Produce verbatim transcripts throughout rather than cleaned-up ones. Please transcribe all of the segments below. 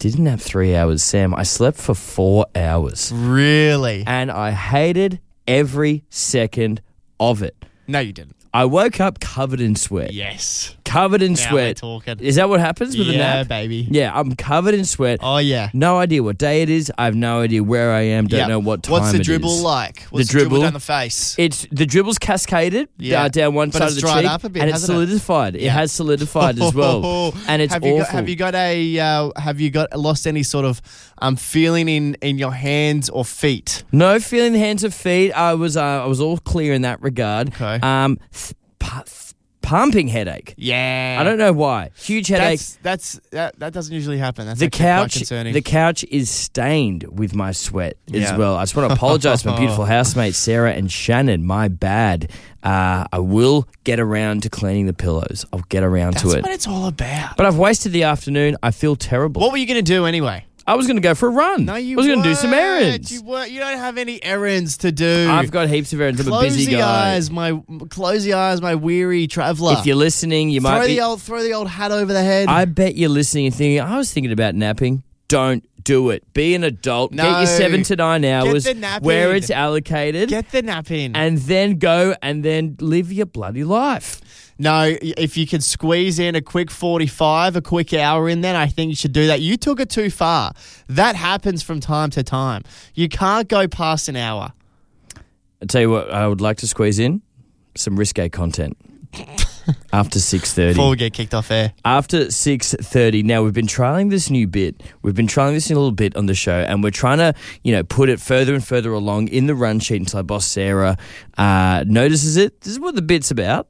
didn't have three hours, Sam. I slept for four hours. Really? And I hated every second of it. No, you didn't. I woke up covered in sweat. Yes. Covered in Now sweat. we're talking. Is that what happens with a Yeah, nap? baby. Yeah, I'm covered in sweat. Oh, yeah. No idea what day it is. I have no idea where I am. Don't Yep. know what time What's the it dribble is. like? What's the, dribble- dribble down the face? It's the dribble's cascaded Yeah. uh, down one But side it's of the dried cheek, up a bit, and it's hasn't it? solidified. It Yeah. has solidified as well, and it's have awful. you got have you got a uh, have you got lost any sort of um feeling in, in your hands or feet? No feeling the hands or feet. I was uh, I was all clear in that regard. Okay. Um, th- pu- th- pumping headache. Yeah. I don't know why. Huge headache. That's, that's that that doesn't usually happen. That's The actually quite couch, concerning. the couch is stained with my sweat as Yeah. well. I just want to apologise to my beautiful housemates Sarah and Shannon. My bad. Uh, I will get around to cleaning the pillows. I'll get around That's to it. what it's all about. But I've wasted the afternoon. I feel terrible. What were you going to do anyway? I was going to go for a run. No, you I was going to do some weren't. errands. You weren't. You don't have any errands to do. I've got heaps of errands. I'm a Close busy the guy. eyes, my close the eyes, my weary traveller. If you're listening, you throw might be. the old throw the old hat over the head. I bet you're listening and thinking, I was thinking about napping. Don't do it. Be an adult. No. Get your seven to nine hours the nap where in. it's allocated. Get the nap in. and then go and then live your bloody life. No, if you could squeeze in a quick forty-five, a quick hour in then I think you should do that. You took it too far. That happens from time to time. You can't go past an hour. I'll tell you what, I would like to squeeze in some risque content after six thirty. Before we get kicked off air. After six thirty. Now, we've been trialling this new bit. We've been trialling this new little bit on the show, and we're trying to, you know, put it further and further along in the run sheet until our boss, Sarah, uh, notices it. This is what the bit's about.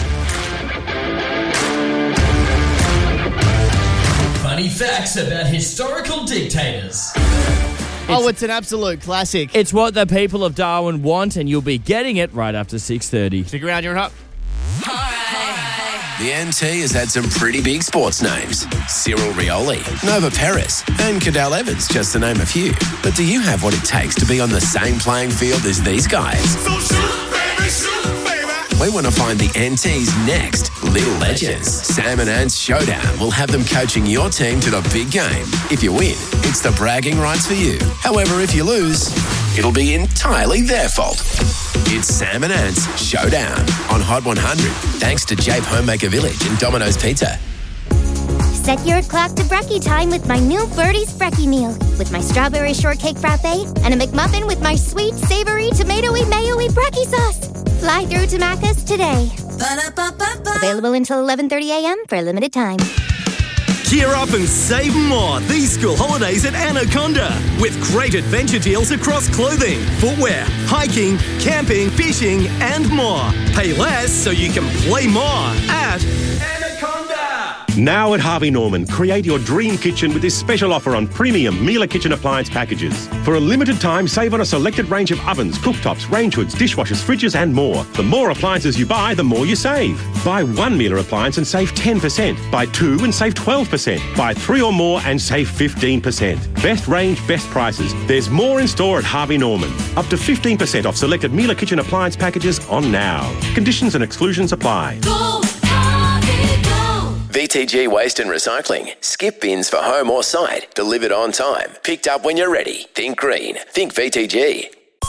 Funny facts about historical dictators. Oh, it's an absolute classic. It's what the people of Darwin want, and you'll be getting it right after six thirty. Stick around, you're up. The N T has had some pretty big sports names. Cyril Rioli, Nova Peris, and Cadell Evans, just to name a few. But do you have what it takes to be on the same playing field as these guys? So shoot, baby, shoot, baby. We want to find the N T's next little legends. Sam and Ant's Showdown will have them coaching your team to the big game. If you win, it's the bragging rights for you. However, if you lose, it'll be entirely their fault. It's Sam and Ant's Showdown on Hot one hundred, thanks to Jape Homemaker Village and Domino's Pizza. Set your clock to brekkie time with my new Birdie's Brekkie meal. With my strawberry shortcake frappe and a McMuffin with my sweet, savory, tomatoey, mayo-y brekkie sauce. Fly through to Macca's today. Ba-da-ba-ba-ba. Available until eleven thirty a.m. for a limited time. Gear up and save more these school holidays at Anaconda with great adventure deals across clothing, footwear, hiking, camping, fishing and more. Pay less so you can play more at Anaconda. Now at Harvey Norman, create your dream kitchen with this special offer on premium Miele kitchen appliance packages. For a limited time, save on a selected range of ovens, cooktops, range hoods, dishwashers, fridges and more. The more appliances you buy, the more you save. Buy one Miele appliance and save ten percent. Buy two and save twelve percent. Buy three or more and save fifteen percent. Best range, best prices. There's more in store at Harvey Norman. Up to fifteen percent off selected Miele kitchen appliance packages on now. Conditions and exclusions apply. Go, Harvey, go. V T G Waste and Recycling. Skip bins for home or site. Delivered on time. Picked up when you're ready. Think green. Think V T G.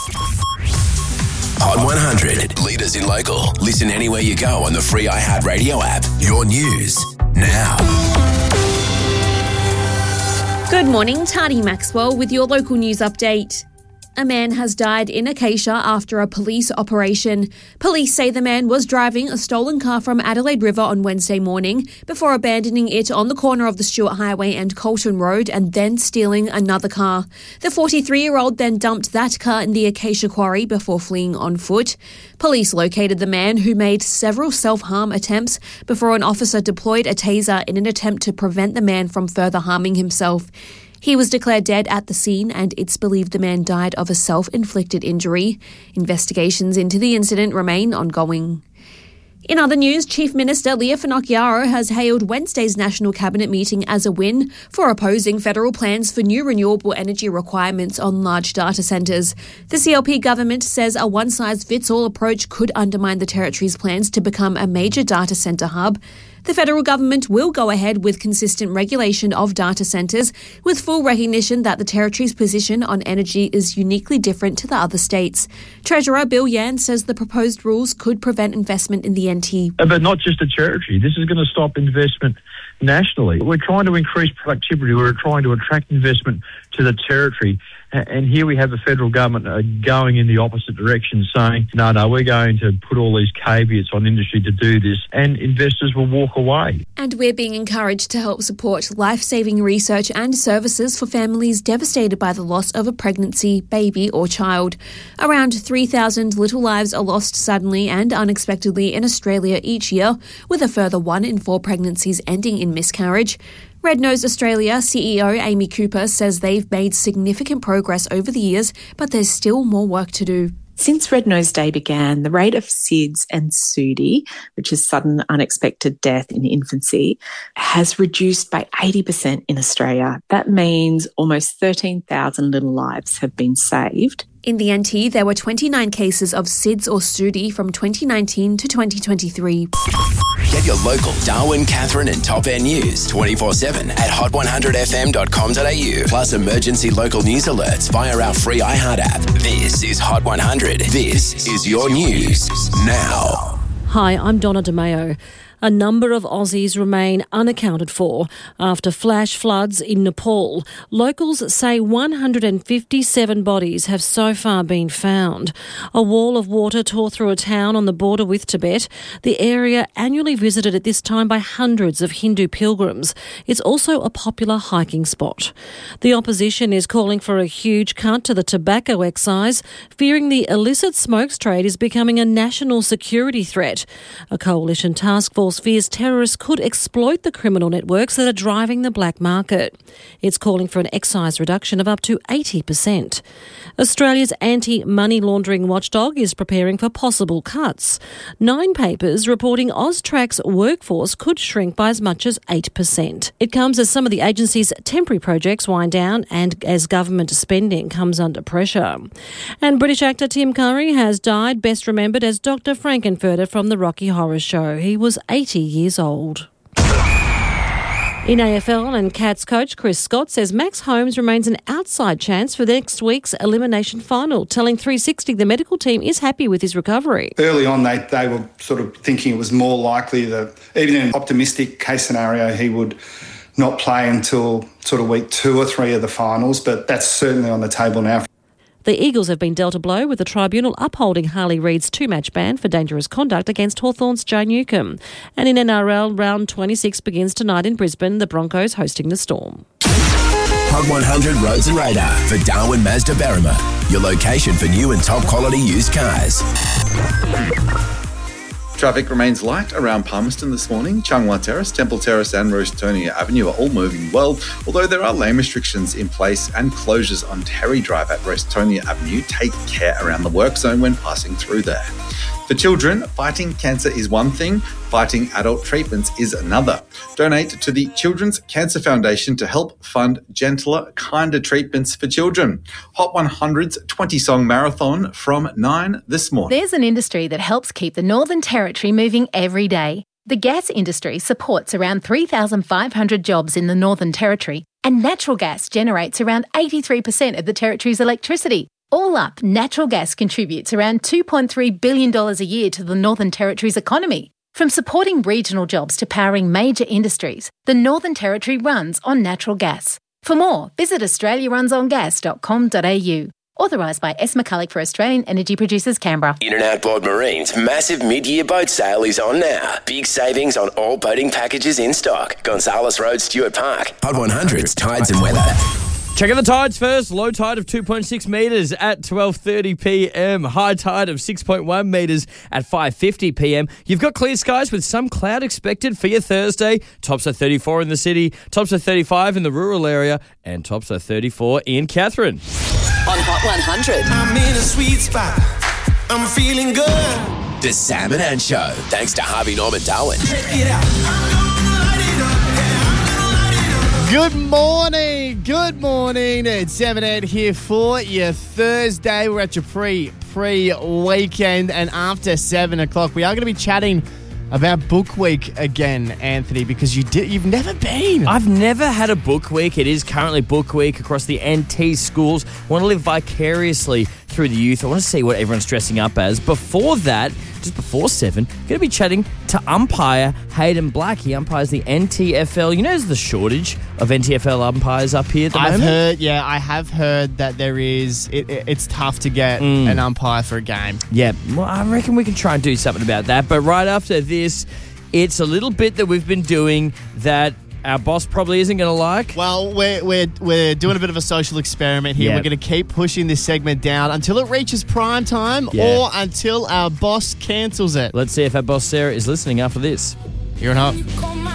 Hot one hundred. Leaders in local. Listen anywhere you go on the free iHeartRadio app. Your news now. Good morning, Tani Maxwell with your local news update. A man has died in Acacia after a police operation. Police say the man was driving a stolen car from Adelaide River on Wednesday morning before abandoning it on the corner of the Stewart Highway and Colton Road and then stealing another car. The forty-three-year-old then dumped that car in the Acacia quarry before fleeing on foot. Police located the man who made several self-harm attempts before an officer deployed a taser in an attempt to prevent the man from further harming himself. He was declared dead at the scene and it's believed the man died of a self-inflicted injury. Investigations into the incident remain ongoing. In other news, Chief Minister Leah Finocchiaro has hailed Wednesday's National Cabinet meeting as a win for opposing federal plans for new renewable energy requirements on large data centres. The C L P government says a one-size-fits-all approach could undermine the territory's plans to become a major data centre hub. The federal government will go ahead with consistent regulation of data centres, with full recognition that the territory's position on energy is uniquely different to the other states. Treasurer Bill Yan says the proposed rules could prevent investment in the N T. But not just the territory. This is going to stop investment nationally. We're trying to increase productivity. We're trying to attract investment to the territory. And here we have the federal government uh, going in the opposite direction, saying, no, no, we're going to put all these caveats on industry to do this, and investors will walk away. And we're being encouraged to help support life-saving research and services for families devastated by the loss of a pregnancy, baby or child. Around three thousand little lives are lost suddenly and unexpectedly in Australia each year, with a further one in four pregnancies ending in miscarriage. Red Nose Australia C E O Amy Cooper says they've made significant progress over the years, but there's still more work to do. Since Red Nose Day began, the rate of S I D S and S U D I, which is sudden unexpected death in infancy, has reduced by eighty percent in Australia. That means almost thirteen thousand little lives have been saved. In the N T, there were twenty-nine cases of S I D S or S U D I from twenty nineteen to twenty twenty-three. Get your local Darwin, Catherine and Top End news twenty-four seven at hot one hundred f m dot com dot a u. Plus emergency local news alerts via our free iHeart app. This is Hot one hundred. This is your news now. Hi, I'm Donna DeMeo. A number of Aussies remain unaccounted for after flash floods in Nepal. Locals say one hundred fifty-seven bodies have so far been found. A wall of water tore through a town on the border with Tibet, the area annually visited at this time by hundreds of Hindu pilgrims. It's also a popular hiking spot. The opposition is calling for a huge cut to the tobacco excise, fearing the illicit smokes trade is becoming a national security threat. A coalition task force fears terrorists could exploit the criminal networks that are driving the black market. It's calling for an excise reduction of up to eighty percent. Australia's anti-money laundering watchdog is preparing for possible cuts. Nine papers reporting Austrac's workforce could shrink by as much as eight percent. It comes as some of the agency's temporary projects wind down and as government spending comes under pressure. And British actor Tim Curry has died, best remembered as Doctor Frankenfurter from the Rocky Horror Show. He was eighty years old. In A F L, and Cats coach Chris Scott says Max Holmes remains an outside chance for next week's elimination final, telling three sixty the medical team is happy with his recovery. Early on, they, they were sort of thinking it was more likely that, even in an optimistic case scenario, he would not play until sort of week two or three of the finals, but that's certainly on the table now. The Eagles have been dealt a blow with the tribunal upholding Harley Reid's two-match ban for dangerous conduct against Hawthorn's Joe Newcombe. And in N R L, round twenty-six begins tonight in Brisbane, the Broncos hosting the Storm. Hot one hundred Roads and Radar for Darwin Mazda Berrima, your location for new and top quality used cars. Traffic remains light around Palmerston this morning. Changwa Terrace, Temple Terrace and Rostonia Avenue are all moving well, although there are lane restrictions in place and closures on Terry Drive at Rostonia Avenue. Take care around the work zone when passing through there. For children, fighting cancer is one thing, fighting adult treatments is another. Donate to the Children's Cancer Foundation to help fund gentler, kinder treatments for children. Hot one hundred's twenty-song marathon from nine this morning. There's an industry that helps keep the Northern Territory moving every day. The gas industry supports around three thousand five hundred jobs in the Northern Territory, and natural gas generates around eighty-three percent of the Territory's electricity. All up, natural gas contributes around two point three billion dollars a year to the Northern Territory's economy. From supporting regional jobs to powering major industries, the Northern Territory runs on natural gas. For more, visit australia runs on gas dot com dot a u. Authorised by S. McCulloch for Australian Energy Producers, Canberra. In and Outboard Marine's massive mid-year boat sale is on now. Big savings on all boating packages in stock. Gonzales Road, Stuart Park. Hot one hundred's Tides and Weather. Check out the tides first. Low tide of two point six metres at twelve thirty p m. High tide of six point one metres at five fifty p m. You've got clear skies with some cloud expected for your Thursday. Tops are thirty-four in the city, tops are thirty-five in the rural area, and tops are thirty-four in Catherine. On Hot one hundred. I'm in a sweet spot. I'm feeling good. The Sam and Ann Show, thanks to Harvey Norman Darwin. Check it out. Good morning, good morning. It's seven eight here for your Thursday. We're at your pre, pre-weekend, and after seven o'clock, we are going to be chatting About Book Week again, Anthony, because you did, you've never been. I've never had a book week. It is currently book week across the N T schools. I want to live vicariously through the youth. I want to see what everyone's dressing up as. Before that, just before seven, going to be chatting to umpire Hayden Black. He umpires the N T F L. You know there's the shortage of N T F L umpires up here at the I've moment? heard, yeah, I have heard that there is, it, it, it's tough to get Mm. an umpire for a game. Yeah, well, I reckon we can try and do something about that. But right after this, it's a little bit that we've been doing that our boss probably isn't going to like. Well, we're, we're, we're doing a bit of a social experiment here. Yeah. We're going to keep pushing this segment down until it reaches prime time Yeah. or until our boss cancels it. Let's see if our boss Sarah is listening after this. Here and up.